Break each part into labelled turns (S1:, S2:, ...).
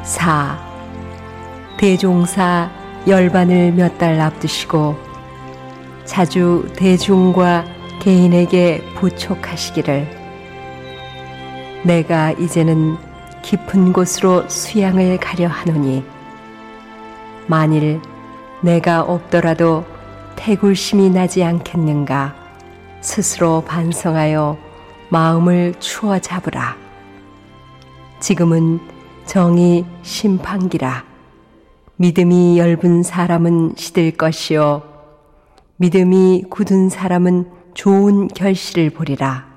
S1: 4. 대종사 열반을 몇 달 앞두시고 자주 대중과 개인에게 부촉하시기를 내가 이제는 깊은 곳으로 수양을 가려 하노니 만일 내가 없더라도 태굴심이 나지 않겠는가 스스로 반성하여 마음을 추어 잡으라. 지금은 정의 심판기라. 믿음이 엷은 사람은 시들 것이요 믿음이 굳은 사람은 좋은 결실을 보리라.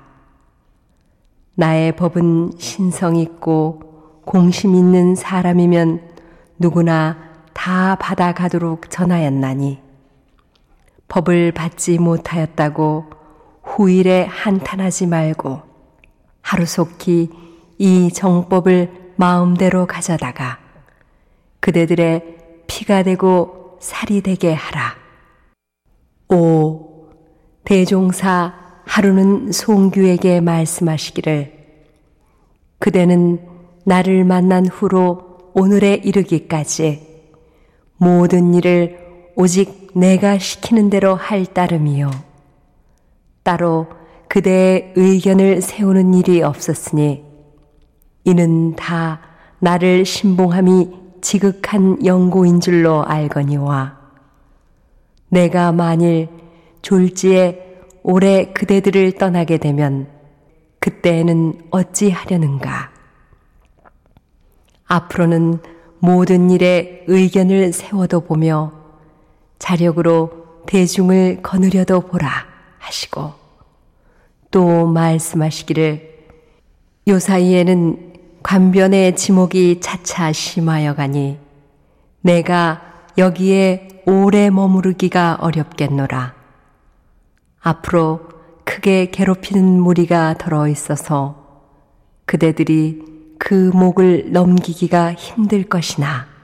S1: 나의 법은 신성 있고 공심 있는 사람이면 누구나 다 받아가도록 전하였나니 법을 받지 못하였다고 후일에 한탄하지 말고 하루속히 이 정법을 마음대로 가져다가 그대들의 피가 되고 살이 되게 하라. 5. 대종사 하루는 송규에게 말씀하시기를 그대는 나를 만난 후로 오늘에 이르기까지 모든 일을 오직 내가 시키는 대로 할 따름이요 따로 그대의 의견을 세우는 일이 없었으니 이는 다 나를 신봉함이 지극한 영고인 줄로 알거니와 내가 만일 졸지에 올해 그대들을 떠나게 되면 그때에는 어찌하려는가. 앞으로는 모든 일에 의견을 세워도 보며 자력으로 대중을 거느려도 보라 하시고 또 말씀하시기를 요사이에는 관변의 지목이 차차 심하여 가니 내가 여기에 오래 머무르기가 어렵겠노라. 앞으로 크게 괴롭히는 무리가 더러 있어서 그대들이 그 목을 넘기기가 힘들 것이나